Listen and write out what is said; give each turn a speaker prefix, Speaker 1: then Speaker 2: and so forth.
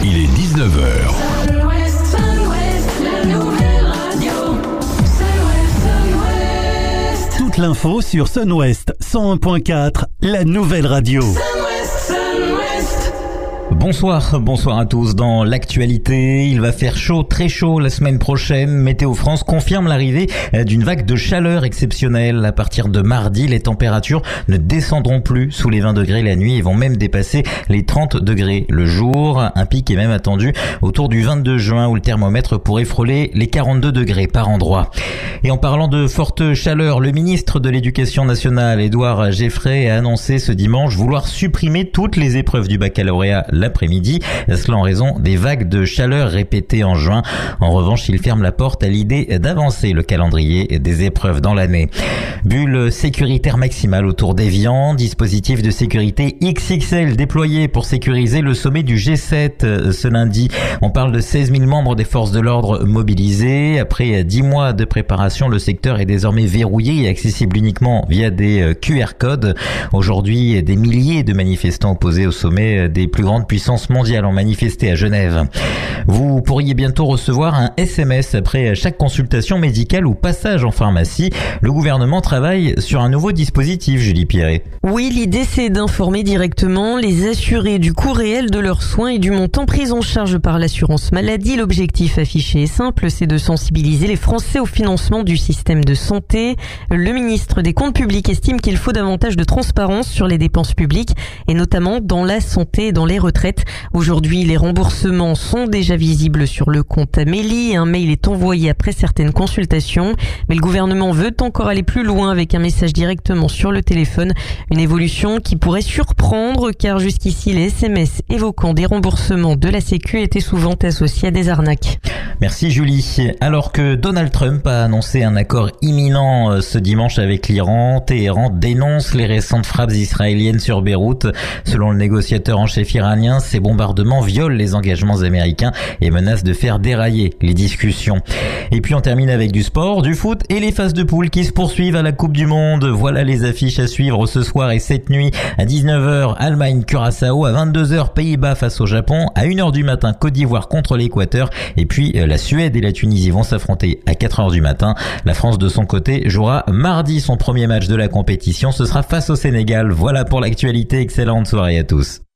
Speaker 1: Il est 19h.
Speaker 2: Toute l'info sur Sun-Ouest 101.4, la nouvelle radio.
Speaker 3: Bonsoir à tous. Dans l'actualité, il va faire chaud, très chaud la semaine prochaine. Météo France confirme l'arrivée d'une vague de chaleur exceptionnelle. À partir de mardi, les températures ne descendront plus sous les 20 degrés la nuit et vont même dépasser les 30 degrés le jour. Un pic est même attendu autour du 22 juin où le thermomètre pourrait frôler les 42 degrés par endroit. Et en parlant de forte chaleur, le ministre de l'Éducation nationale, Édouard Geoffrey, a annoncé ce dimanche vouloir supprimer toutes les épreuves du baccalauréat l'après-midi, cela en raison des vagues de chaleur répétées en juin. En revanche, il ferme la porte à l'idée d'avancer le calendrier des épreuves dans l'année. Bulle sécuritaire maximale autour d'Évian, dispositif de sécurité XXL déployé pour sécuriser le sommet du G7 ce lundi. On parle de 16 000 membres des forces de l'ordre mobilisés. Après 10 mois de préparation, le secteur est désormais verrouillé et accessible uniquement via des QR codes. Aujourd'hui, des milliers de manifestants opposés au sommet des plus grandes puissances mondiales ont manifesté à Genève. Vous pourriez bientôt recevoir un SMS après chaque consultation médicale ou passage en pharmacie. Le gouvernement travaille sur un nouveau dispositif, Julie Pierret.
Speaker 4: Oui, l'idée c'est d'informer directement les assurés du coût réel de leurs soins et du montant pris en charge par l'assurance maladie. L'objectif affiché est simple, c'est de sensibiliser les Français au financement du système de santé. Le ministre des Comptes publics estime qu'il faut davantage de transparence sur les dépenses publiques et notamment dans la santé et dans les retraites. Aujourd'hui, les remboursements sont déjà visibles sur le compte Amélie. Un mail est envoyé après certaines consultations. Mais le gouvernement veut encore aller plus loin avec un message directement sur le téléphone. Une évolution qui pourrait surprendre car jusqu'ici, les SMS évoquant des remboursements de la Sécu étaient souvent associés à des arnaques.
Speaker 3: Merci Julie. Alors que Donald Trump a annoncé un accord imminent ce dimanche avec l'Iran, Téhéran dénonce les récentes frappes israéliennes sur Beyrouth. Selon le négociateur en chef iranien, ces bombardements violent les engagements américains et menacent de faire dérailler les discussions. Et puis on termine avec du sport, du foot et les phases de poule qui se poursuivent à la Coupe du Monde. Voilà les affiches à suivre ce soir et cette nuit. À 19h, Allemagne-Curaçao, à 22h, Pays-Bas face au Japon, à 1h du matin, Côte d'Ivoire contre l'Équateur et puis la Suède et la Tunisie vont s'affronter à 4h du matin. La France de son côté jouera mardi son premier match de la compétition, ce sera face au Sénégal. Voilà pour l'actualité, excellente soirée à tous.